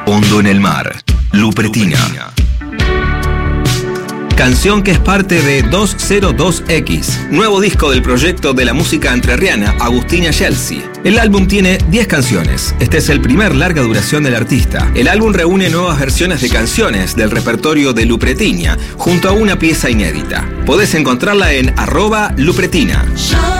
Hondo en el mar. Lupretina. Canción que es parte de 202X, nuevo disco del proyecto de la música entrerriana Agustina Yelsi. El álbum tiene 10 canciones. Este es el primer larga duración del artista. El álbum reúne nuevas versiones de canciones del repertorio de Lupretina, junto a una pieza inédita. Podés encontrarla en @Lupretina.